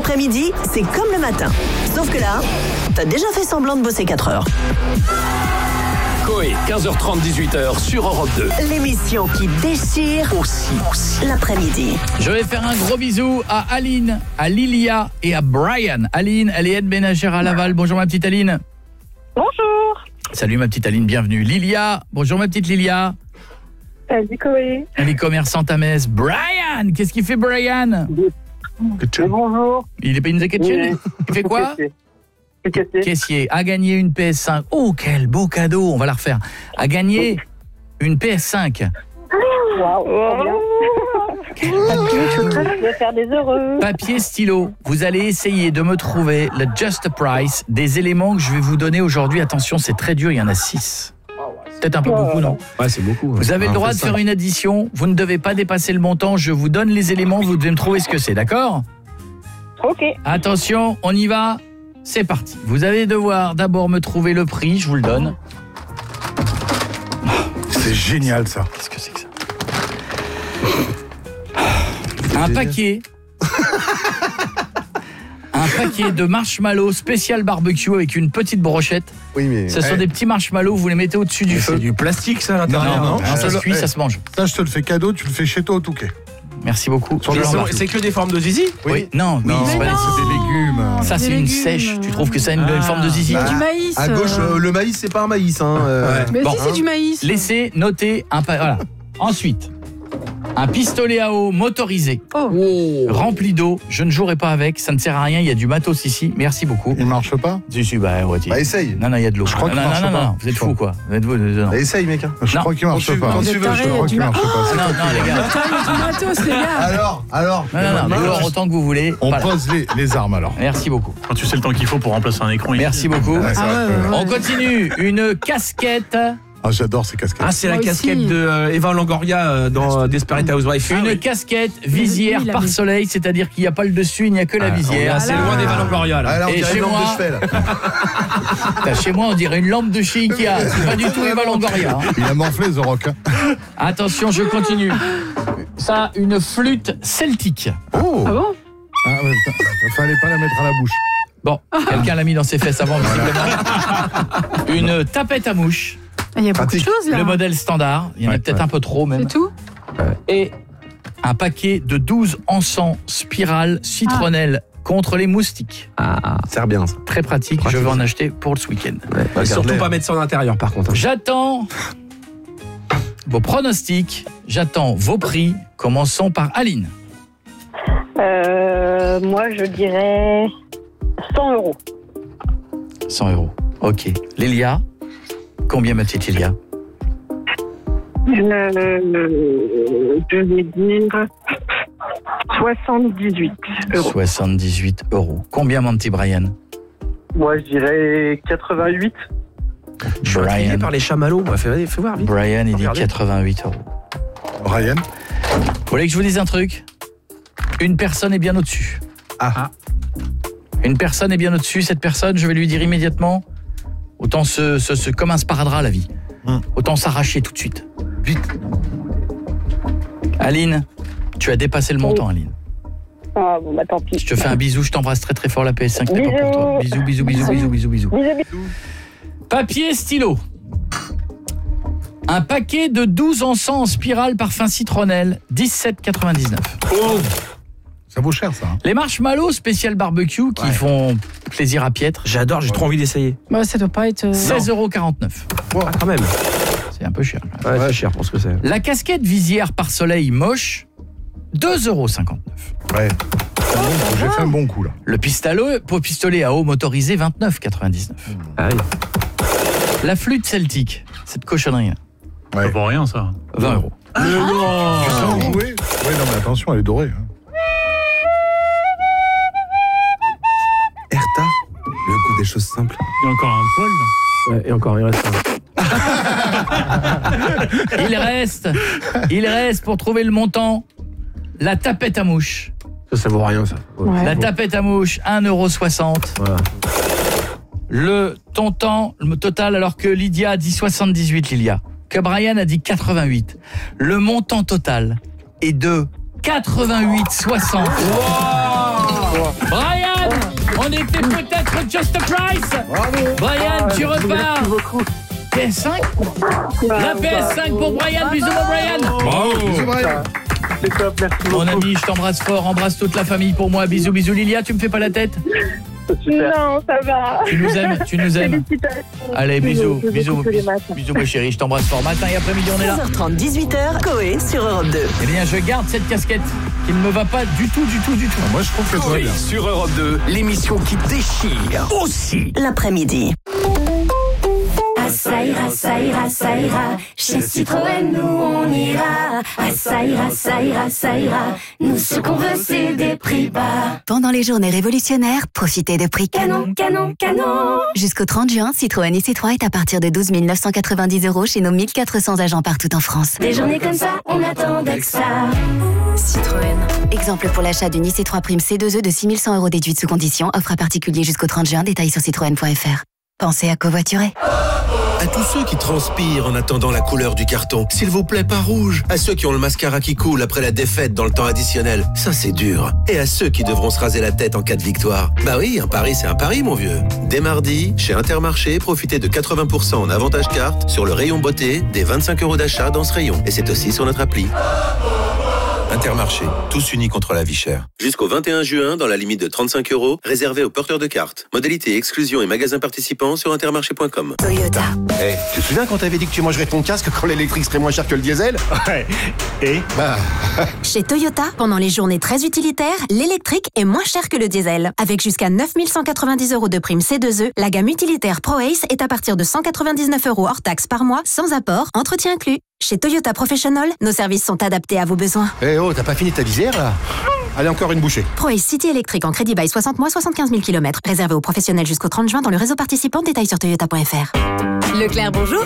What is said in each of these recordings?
L'après-midi, c'est comme le matin. Sauf que là, t'as déjà fait semblant de bosser 4 heures. Coé, 15h30, 18h sur Europe 2. L'émission qui déchire aussi l'après-midi. Je vais faire un gros bisou à Aline, à Lilia et à Brian. Aline, elle est aide ménagère à Laval. Bonjour ma petite Aline. Bonjour. Salut ma petite Aline, bienvenue. Lilia, bonjour ma petite Lilia. Salut Coé. Elle est commerçante à Metz. Brian, qu'est-ce qu'il fait Brian? Bonjour. Il est pas une kitchen. Il fait quoi? Caissier. A gagné une PS5. Oh, quel beau cadeau. On va la refaire. A gagné une PS5. Waouh. Je vais faire des heureux. Papier, stylo. Vous allez essayer de me trouver le Just Price des éléments que je vais vous donner aujourd'hui. Attention, c'est très dur. Il y en a 6. Peut-être un peu beaucoup, non? Ouais, c'est beaucoup. Vous avez le droit de faire une addition. Vous ne devez pas dépasser le montant. Je vous donne les éléments. Vous devez me trouver ce que c'est. D'accord? Ok. Attention, on y va. C'est parti. Vous allez devoir d'abord me trouver le prix, je vous le donne. C'est génial ça. Qu'est-ce que c'est que ça? Un paquet. Un paquet de marshmallows spécial barbecue avec une petite brochette. Oui, mais Ce sont des petits marshmallows, vous les mettez au-dessus du feu. c'est du plastique ça à l'intérieur. Non, ça se cuit, ça se mange. Ça, je te le fais cadeau, tu le fais chez toi au Touquet. Merci beaucoup. Sur Je le l'embarque. C'est que des formes de zizi? Oui. Non, Non, c'est c'est pas des légumes. Ça, c'est une sèche. Tu trouves que ça a une forme de zizi? Du maïs. À gauche, le maïs, c'est pas un maïs. Hein, Mais Bon. si, c'est du maïs. Laissez noter un voilà. Ensuite, un pistolet à eau motorisé. Rempli d'eau, je ne jouerai pas avec, ça ne sert à rien, il y a du matos ici. Merci beaucoup. Il marche pas? Si, bah ouais. Bah essaye. Non, il y a de l'eau. Je crois qu'il non, marche non, pas. non, vous êtes fous quoi. Vous êtes non. Bah, essaye, mec. Hein. Je Non. crois qu'il marche Quand tu- pas. quand tu veux, Je crois qu'il marche pas. Non, les gars. Attends, il y a du matos, les gars. Alors. Non, dehors autant que vous voulez. On Voilà. pose les armes alors. Merci beaucoup. Quand tu sais le temps qu'il faut pour remplacer un écran. Merci beaucoup. Ouais, c'est vrai que- On continue. Une casquette. Ah, j'adore ces casquettes. Ah, c'est la Moi casquette aussi. de Eva Longoria dans Desperate Housewives. Une casquette visière Oui, la par vis- soleil, c'est-à-dire qu'il n'y a pas le dessus, il n'y a que la visière. Ah, c'est loin d'Eva Longoria là. Ah, là, on Et dirait chez une lampe moi- de chevet, là. Putain, chez moi, on dirait une lampe de chez Ikea. C'est pas du tout Eva Longoria. Hein. Il a morflé, The Rock. Attention, je continue. Ça, une flûte celtique. Oh. Ah bon? Ah, ouais, putain, fallait pas la mettre à la bouche. Bon, quelqu'un l'a mis dans ses fesses avant, visiblement. Une tapette à mouche. Il y a beaucoup de choses, là. Le modèle standard. Il y en a Ouais, peut-être ouais. un peu trop, même. C'est tout? Et un paquet de 12 encens spirale citronnelle contre les moustiques. Ah, sert bien ça. Très pratique. Je vais en acheter pour ce week-end. Et surtout pas mettre ça en intérieur par contre. J'attends vos pronostics. J'attends vos prix. Commençons par Aline. Moi, je dirais 100 €. 100 €. Ok. Lélia. Combien ma petite Lélia? Je vais dire 78 €. 78 €. Combien mon petit Brian? Moi, je dirais 88. Je suis intrigué Brian. par les chamallows. Moi, fais voir vite. Brian, il dit Regardez. 88 €. Ryan. Vous voulez que je vous dise un truc? Une personne est bien au-dessus. Ah. Une personne est bien au-dessus. Cette personne, je vais lui dire immédiatement, autant comme un sparadrap la vie. Autant s'arracher tout de suite. Vite. Aline, tu as dépassé le montant, Aline. Ah bon, bah tant pis. Je te fais un bisou, je t'embrasse très très fort, la PS5 n'est pas pour toi. Bisous, bisous, bisous, bisous, bisous, bisous. Papier, stylo. Un paquet de 12 encens en spirale parfum citronnelle, 17,99. Ça vaut cher ça. Hein. Les marshmallows spécial barbecue qui font plaisir à piètre. J'adore, j'ai trop envie d'essayer. Bah, ça doit pas être. 16,49 €. Ah, quand même. C'est un peu cher. Ouais, c'est cher pour ce que c'est. La casquette visière par soleil moche, 2,59 €. Ouais. J'ai fait un bon coup là. Le pistolet à eau motorisé, 29,99 €. Ah oui. La flûte celtique, cette cochonnerie, Ouais. C'est pour rien ça. 20 €. Tu sais en jouer? Oui, non, mais attention, elle est dorée. Hein. Erta, le goût des choses simples. Il y a encore un poil là. Ouais, et encore, il reste un. Il reste pour trouver le montant, la tapette à mouche. Ça vaut rien, ça. Ouais. La tapette à mouche, 1,60 €. Voilà. Le total, alors que Lydia a dit 78, Lilia, que Brian a dit 88. Le montant total est de 88,60 €. Brian, on était peut-être Just a Price. Brian, tu repars. Merci beaucoup. PS5. La PS5 pour Brian. Bisous mon Brian. Bisous, Brian. C'est top, merci beaucoup. Mon ami, je t'embrasse fort. Embrasse toute la famille pour moi. Bisous, bisous. Lilia, tu me fais pas la tête? Super. Non, ça va. Tu nous aimes, tu nous aimes. Félicitations. Allez, bisous, Je bisous, vous écoute tous les matins. bisous, ma chérie. Je t'embrasse fort. Matin et après-midi, on est là. 16h30, 18h, Coé sur Europe 2. Eh bien, je garde cette casquette qui ne me va pas du tout. Moi, je trouve que tout va Coé bien. sur Europe 2, l'émission qui déchire aussi. L'après-midi. Ça ira, ça ira, ça ira. Chez Citroën, nous on ira. Ça ira, ça ira, ça ira. Nous ce qu'on veut c'est des prix bas. Pendant les journées révolutionnaires, profitez de prix Canon, canon, canon. Jusqu'au 30 juin, Citroën IC3 est à partir de 12 990 € chez nos 1400 agents partout en France. Des journées comme ça, on attendait que ça. Citroën. Exemple pour l'achat d'une IC3 Prime C2E de 6 100 € déduite sous condition. Offre à particulier jusqu'au 30 juin. Détails sur citroën.fr. Pensez à covoiturer. À tous ceux qui transpirent en attendant la couleur du carton, s'il vous plaît, pas rouge. À ceux qui ont le mascara qui coule après la défaite dans le temps additionnel, ça c'est dur. Et à ceux qui devront se raser la tête en cas de victoire. Bah oui, un pari c'est un pari, mon vieux. Dès mardi, chez Intermarché, profitez de 80% en avantage carte sur le rayon beauté, des 25 € d'achat dans ce rayon. Et c'est aussi sur notre appli. Intermarché, tous unis contre la vie chère. Jusqu'au 21 juin, dans la limite de 35 €, réservé aux porteurs de cartes. Modalité, exclusion et magasins participants sur intermarché.com. Toyota. Tu te souviens quand t'avais dit que tu mangerais ton casque quand l'électrique serait moins cher que le diesel? Ouais. Et Chez Toyota, pendant les journées très utilitaires, l'électrique est moins cher que le diesel. Avec jusqu'à 9 190 € de prime C2E, la gamme utilitaire Pro Ace est à partir de 199 € hors taxe par mois, sans apport, entretien inclus. Chez Toyota Professional, nos services sont adaptés à vos besoins. T'as pas fini ta visière là? Allez, encore une bouchée. Pro Ace City électrique en crédit bail 60 mois, 75 000 km. Réservé aux professionnels jusqu'au 30 juin dans le réseau participant. Détails sur toyota.fr. Leclerc, bonjour.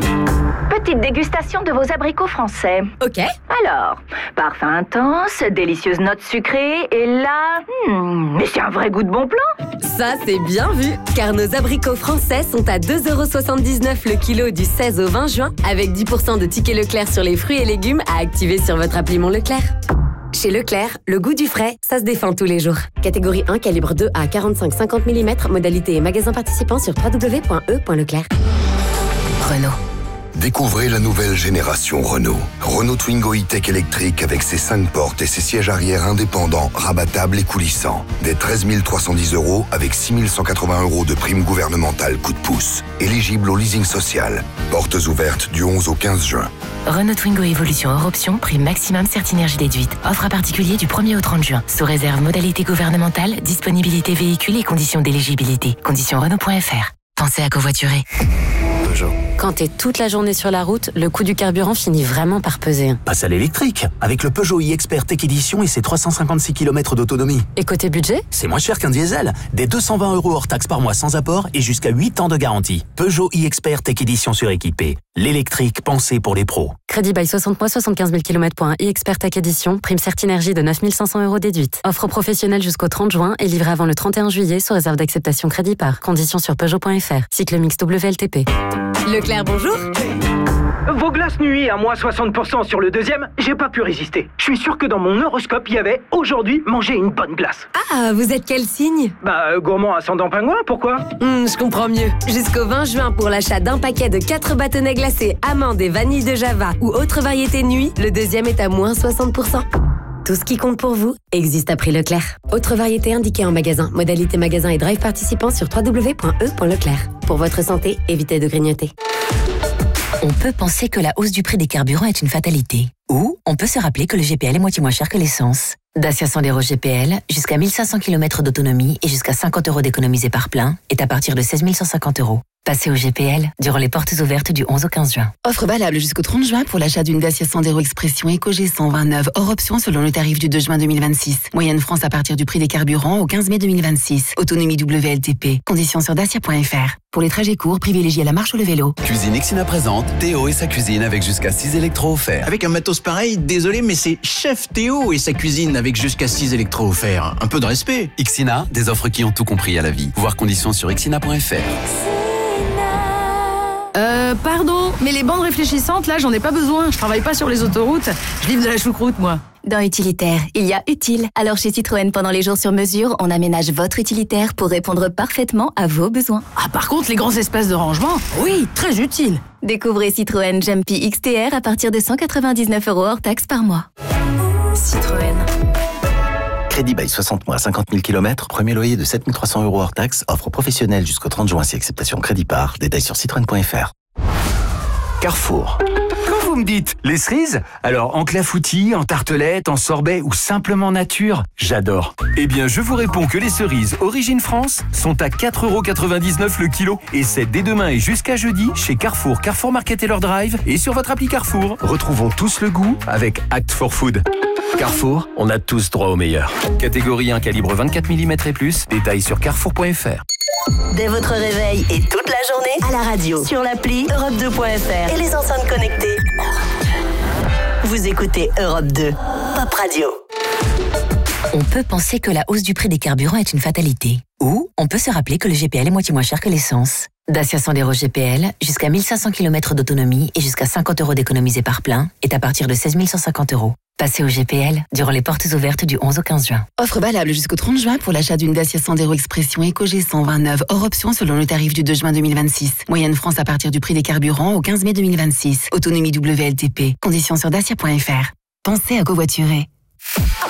Petite dégustation de vos abricots français. Ok. Alors, parfum intense, délicieuse note sucrée, et là... mais c'est un vrai goût de bon plan. Ça, c'est bien vu, car nos abricots français sont à 2,79 € le kilo du 16 au 20 juin, avec 10% de tickets Leclerc sur les fruits et légumes à activer sur votre appli Mon Leclerc. Chez Leclerc, le goût du frais, ça se défend tous les jours. Catégorie 1, calibre 2 à 45-50 mm, modalité et magasin participant sur www.e.leclerc. Renault. Découvrez la nouvelle génération Renault. Renault Twingo E-Tech électrique avec ses 5 portes et ses sièges arrière indépendants, rabattables et coulissants. Des 13 310 € avec 6 180 € de prime gouvernementale coup de pouce. Éligible au leasing social. Portes ouvertes du 11 au 15 juin. Renault Twingo Evolution hors option, prime maximum Certinergie déduite. Offre à particulier du 1er au 30 juin. Sous réserve modalité gouvernementale, disponibilité véhicule et conditions d'éligibilité. Conditions Renault.fr. Pensez à covoiturer. Peugeot. Quand t'es toute la journée sur la route, le coût du carburant finit vraiment par peser. Passe à l'électrique, avec le Peugeot e-Expert Tech Edition et ses 356 km d'autonomie. Et côté budget ? C'est moins cher qu'un diesel. Des 220 € hors taxe par mois sans apport et jusqu'à 8 ans de garantie. Peugeot e-Expert Tech Edition suréquipé. L'électrique pensé pour les pros. Crédit bail 60 mois, 75 000 km pour un e-Expert Tech Edition. Prime Certinergie de 9 500 € déduite. Offre professionnelle jusqu'au 30 juin et livrée avant le 31 juillet sous réserve d'acceptation crédit par. Conditions sur Peugeot.fr. Cycle mixte WLTP. Leclerc, bonjour. Vos glaces nuit à moins 60% sur le deuxième, j'ai pas pu résister. Je suis sûr que dans mon horoscope, il y avait aujourd'hui manger une bonne glace. Ah, vous êtes quel signe ? Gourmand ascendant pingouin, pourquoi ? Je comprends mieux. Jusqu'au 20 juin, pour l'achat d'un paquet de 4 bâtonnets glacés, amandes et vanille de Java ou autre variété nuit, le deuxième est à moins 60%. Tout ce qui compte pour vous existe à prix Leclerc. Autre variété indiquée en magasin. Modalité magasin et drive participant sur www.e.leclerc. Pour votre santé, évitez de grignoter. On peut penser que la hausse du prix des carburants est une fatalité. Ou on peut se rappeler que le GPL est moitié moins cher que l'essence. Dacia Sandero GPL, jusqu'à 1500 km d'autonomie et jusqu'à 50 € d'économisés par plein, est à partir de 16 150 €. Passez au GPL durant les portes ouvertes du 11 au 15 juin. Offre valable jusqu'au 30 juin pour l'achat d'une Dacia Sandero Expression Eco G129 hors option selon le tarif du 2 juin 2026. Moyenne France à partir du prix des carburants au 15 mai 2026. Autonomie WLTP. Conditions sur dacia.fr. Pour les trajets courts, privilégiez la marche ou le vélo. Cuisine Ixina présente Théo et sa cuisine avec jusqu'à 6 électros offerts. Avec un matos pareil, désolé, mais c'est Chef Théo et sa cuisine avec jusqu'à 6 électros offerts. Un peu de respect. Ixina, des offres qui ont tout compris à la vie. Voir conditions sur ixina.fr. Pardon, mais les bandes réfléchissantes, là, j'en ai pas besoin. Je travaille pas sur les autoroutes. Je livre de la choucroute, moi. Dans utilitaire, il y a utile. Alors chez Citroën, pendant les jours sur mesure, on aménage votre utilitaire pour répondre parfaitement à vos besoins. Ah, par contre, les grands espaces de rangement, oui, très utile. Découvrez Citroën Jumpy XTR à partir de 199 € hors taxe par mois. Citroën. Crédit bail 60 mois, 50 000 km, premier loyer de 7 300 € hors taxe, offre professionnelle jusqu'au 30 juin si acceptation crédit par. Détails sur citroën.fr. Carrefour. Quand vous me dites les cerises, alors en clafoutis, en tartelette, en sorbet ou simplement nature, j'adore. Eh bien, je vous réponds que les cerises Origine France sont à 4,99 € le kilo. Et c'est dès demain et jusqu'à jeudi chez Carrefour, Carrefour Market et leur drive et sur votre appli Carrefour. Retrouvons tous le goût avec Act for Food. Carrefour, on a tous droit au meilleur. Catégorie 1 calibre 24 mm et plus, détails sur carrefour.fr. Dès votre réveil et toute la journée, à la radio, sur l'appli Europe2.fr et les enceintes connectées. Vous écoutez Europe 2, Pop Radio. On peut penser que la hausse du prix des carburants est une fatalité. Ou on peut se rappeler que le GPL est moitié moins cher que l'essence. Dacia Sandero GPL, jusqu'à 1500 km d'autonomie et jusqu'à 50 € d'économisés par plein, est à partir de 16 150 €. Passez au GPL durant les portes ouvertes du 11 au 15 juin. Offre valable jusqu'au 30 juin pour l'achat d'une Dacia Sandero Expression EcoG 129 hors option selon le tarif du 2 juin 2026. Moyenne France à partir du prix des carburants au 15 mai 2026. Autonomie WLTP. Conditions sur dacia.fr. Pensez à covoiturer.